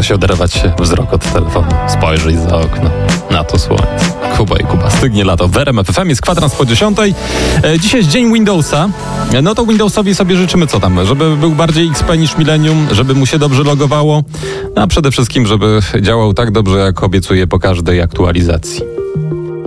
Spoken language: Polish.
się oderwać wzrok od telefonu, spojrzeć za okno na to słońce. Kuba i Kuba, stygnie lato. W RMF FM jest 9:15. Dzisiaj jest dzień Windowsa. No to Windowsowi sobie życzymy co tam? Żeby był bardziej XP niż Millennium, żeby mu się dobrze logowało, a przede wszystkim, żeby działał tak dobrze, jak obiecuje po każdej aktualizacji.